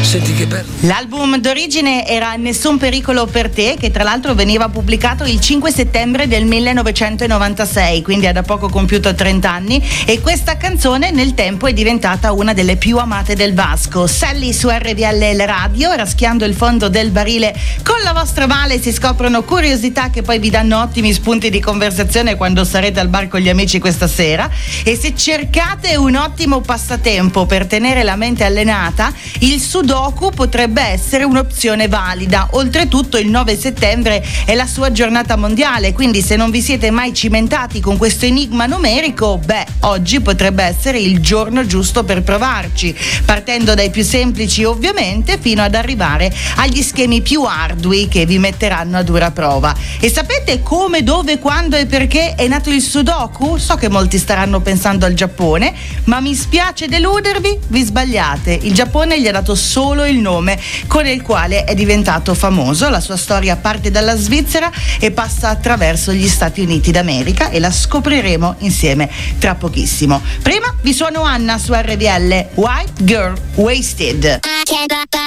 Senti che bello. L'album d'origine era Nessun pericolo per te, che tra l'altro veniva pubblicato il 5 settembre del 1996, quindi ha da poco compiuto 30 anni, e questa canzone nel tempo è diventata una delle più amate del Vasco. Sally su RVL Radio, raschiando il fondo del barile con la vostra Vale si scoprono curiosità che poi vi danno ottimi spunti di conversazione quando sarete al bar con gli amici questa sera. E se cercate un ottimo passatempo per tenere la mente allenata, il Sudoku potrebbe essere un'opzione valida. Oltretutto il 9 settembre è la sua giornata mondiale, quindi se non vi siete mai cimentati con questo enigma numerico, oggi potrebbe essere il giorno giusto per provarci, partendo dai più semplici ovviamente fino ad arrivare agli schemi più ardui che vi metteranno a dura prova. E sapete come, dove, quando e perché è nato il Sudoku? So che molti staranno pensando al Giappone, ma mi spiace deludervi, vi sbagliate. Il Giappone gli ha dato solo il nome con il quale è diventato famoso. La sua storia parte dalla Svizzera e passa attraverso gli Stati Uniti d'America e la scopriremo insieme tra pochissimo. Prima vi suono Anna su RVL, White Girl Wasted.